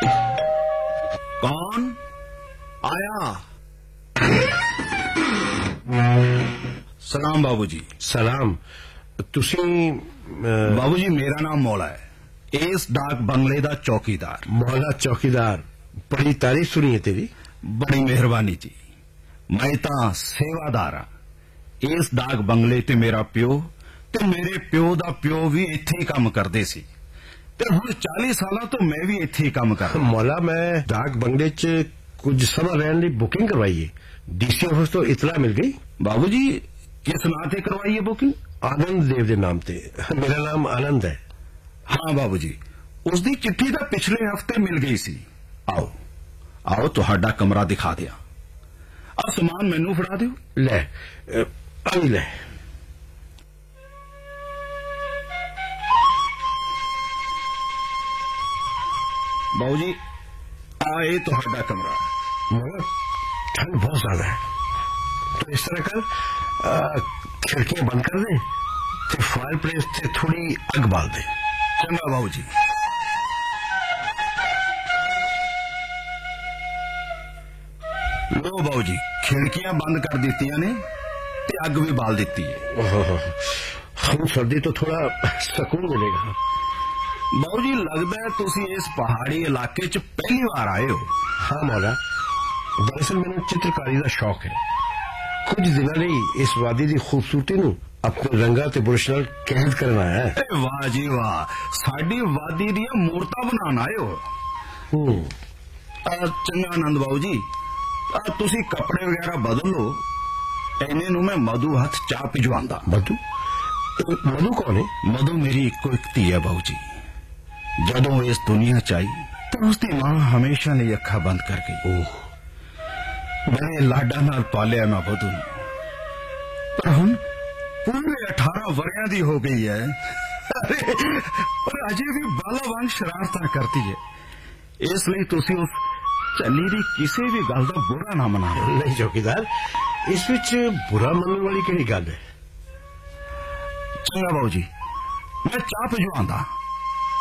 कौन आया? सलाम बाबू जी। सलाम। तुसी बाबू जी मेरा नाम मौला है, इस डाक बंगले दा चौकीदार। मौला चौकीदार, बड़ी तारीफ सुनी है तेरी। बड़ी मेहरबानी जी। मैं तां सेवादार हाँ। इस डाक बंगले ते मेरा प्यो ते मेरे प्यो दा प्यो भी इत्थे ही काम करदे सी ते हुण 40 साल तो मैं भी इत्थे ही काम कर। मौला मैं डाक बंगले च कुछ समा रहने ली बुकिंग करवाई है। डीसी ऑफिस तो इतला मिल गई। बाबू जी किस नाम ते करवाई है बुकिंग? आनंद देव दे नाम ते। मेरा नाम आनंद है। हाँ बाबू जी, उसकी चिट्ठी तो पिछले हफ्ते मिल गई सी। आओ आओ तुहाडा कमरा दिखा दिया। आ समान मैनू फड़ा दियो। ले आई ले। बाबू जी आए तुहाडा कमरा। मगर ठंड बहुत ज्यादा है, तो इस तरह कर खिड़कियां बंद कर दे ते फायर प्लेस से थोड़ी अग बाल दे। चंगा बाबू जी। लो बाबू जी खिड़कियां बंद कर दी ने ते अग भी बाल दी है। हम सर्दी तो थोड़ा सुकून मिलेगा। बाबू जी लगता है तुसी इस पहाड़ी इलाके च पहली बार आए हो। हाँ मौला, दरअसल मैंने चित्रकारी का शौक है। कुछ दिनों ਲਈ इस वादी की खूबसूरती ਨੂੰ अपने रंगा ते बुरश ਨਾਲ कैद करना है। वाह जी वाह, साडी वादी दी मूर्तां बनाना आए हो। चंगा आनंद बाबू जी, तुसी कपड़े वगैरह बदल लो, इन्हें नु मैं मधु हथ चाह भिजवांदा। मधु? मधु कौन है? मधु मेरी इको एक धी है बाबू जी। जदों इस दुनिया च आई तो उसकी मां हमेशा ने अखा बंद कर गई। बड़े लाडा नाल पालिया मैं मधु नूं, पर हुण पूरे 18 वरियां दी हो गई है। पर अजे भी बाला वांग शरारतां करती है। इसलिए तुसी उस चली दी किसी भी गल दा बुरा ना मना। नहीं चौकीदार, इस विच बुरा मनने वाली केड़ी गल है? चंगा बाबू जी, मैं चाह भिजवांदा।